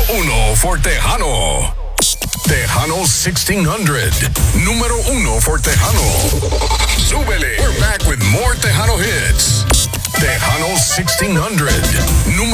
uno for Tejano. Tejano 1600. Número uno for Tejano. Súbele. We're back with more Tejano hits. Tejano 1600.